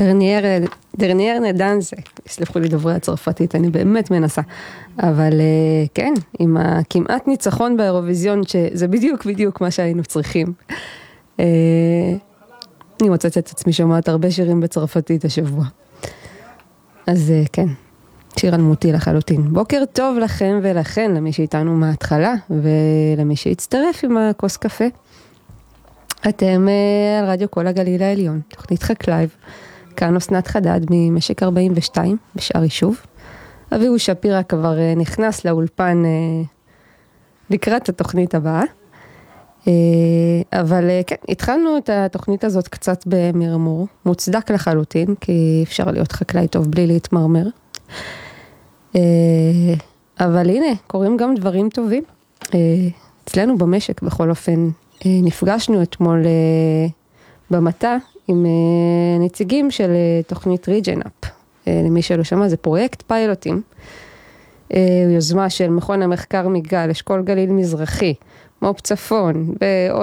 דרניאר נדן זה, סלחו לי דוברי הצרפתית, אני באמת מנסה, אבל כן, עם הכמעט ניצחון באירוויזיון, שזה בדיוק מה שהיינו צריכים. אני מוצאת את עצמי שומעת הרבה שירים בצרפתית השבוע. אז כן, שיר אלמותי לחלוטין. בוקר טוב לכם ולכן, למי שאיתנו מההתחלה, ולמי שהצטרף עם הכוס קפה. אתם על רדיו כל הגליל העליון, תוכנית חקלייב. כאן אסנת חדד ממשק 42 בשאר יישוב. אביהו שפירא כבר נכנס לאולפן לקראת התוכנית הבאה. אבל כן, התחלנו את התוכנית הזאת קצת במרמור, מוצדק לחלוטין, כי אפשר להיות חקלאי טוב בלי להתמרמר. אבל הנה, קוראים גם דברים טובים. אצלנו במשק בכל אופן נפגשנו אתמול במטה עם נציגים של תוכנית ריג'נאפ. למי שלא שמע, זה פרויקט פיילוטים. יוזמה של מכון המחקר מגל, אשכול גליל מזרחי, מו"פ צפון,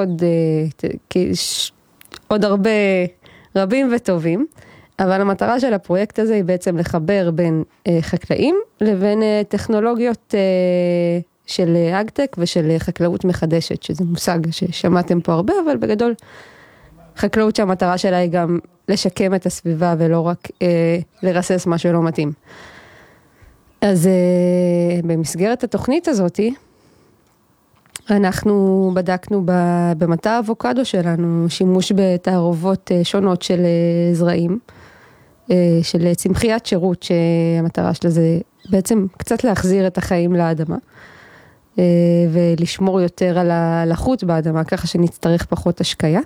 עוד הרבה רבים וטובים. אבל המטרה של הפרויקט הזה היא בעצם לחבר בין חקלאים לבין טכנולוגיות של אגטק ושל חקלאות מחדשת, שזה מושג ששמעתם פה הרבה, אבל בגדול חקלאות שהמטרה שלה היא גם לשקם את הסביבה ולא רק לרסס מה שלא מתאים. אז במסגרת התוכנית הזאת, אנחנו בדקנו במטע האבוקדו שלנו שימוש בתערובות שונות של זרעים, של צמחיית שירות, שהמטרה שלה זה בעצם קצת להחזיר את החיים לאדמה, ולשמור יותר על הלחות באדמה, ככה שנצטרך פחות השקיה.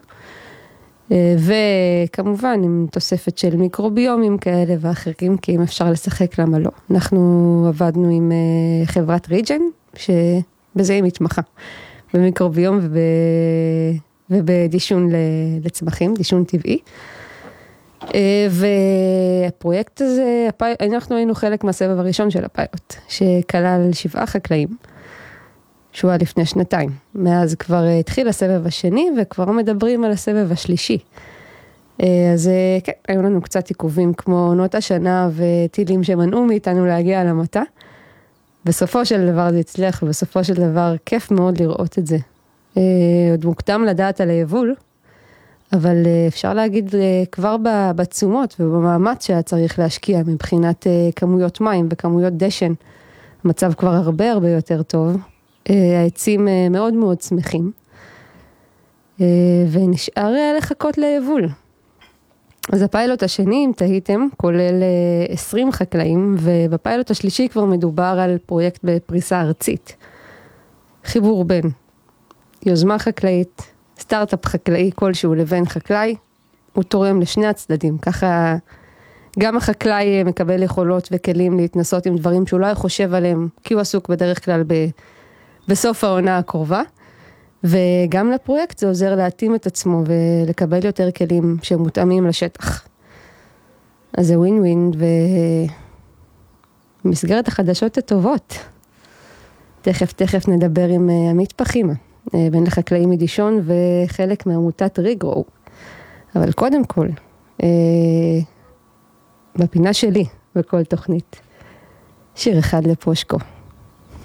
וכמובן עם תוספת של מיקרוביומים כאלה ואחרים, כי אם אפשר לשחק למה לא. אנחנו עבדנו עם חברת ריג'ן, שבזה היא מתמחה, במיקרוביום ובדישון לצמחים, דישון טבעי. והפרויקט הזה, אנחנו היינו חלק מהסבב הראשון של הפיילוט, שכלל 7 חקלאים, שהוא היה לפני 2 מאז כבר התחיל הסבב השני, וכבר מדברים על הסבב השלישי. אז כן, היו לנו קצת עיכובים כמו עונות השנה, וטילים שמנעו מאיתנו להגיע למטע. בסופו של דבר זה הצליח, ובסופו של דבר כיף מאוד לראות את זה. עוד מוקדם לדעת על היבול, אבל אפשר להגיד כבר בתשומות ובמאמץ שהיה צריך להשקיע מבחינת כמויות מים וכמויות דשן. המצב כבר הרבה יותר טוב. העצים מאוד מאוד שמחים, ונשאר לחכות ליבול. אז הפיילוט השני, אם תהיתם, כולל 20 חקלאים, ובפיילוט השלישי כבר מדובר על פרויקט בפריסה ארצית. חיבור בין יוזמה חקלאית, סטארט-אפ חקלאי כלשהו לבין חקלאי, הוא תורם לשני הצדדים. ככה גם החקלאי מקבל יכולות וכלים להתנסות עם דברים שהוא לא חושב עליהם, כי הוא עסוק בדרך כלל בסוף העונה הקרובה, וגם לפרויקט זה עוזר להתאים את עצמו ולקבל יותר כלים שמותאמים לשטח. אז זה ווין ווין, ומסגרת החדשות הטובות. תכף נדבר עם עמית פחימה, בין לחקלאים מדישון וחלק מעמותת ריגרו. אבל קודם כל, בפינה שלי בכל תוכנית, שיר אחד לפושקו.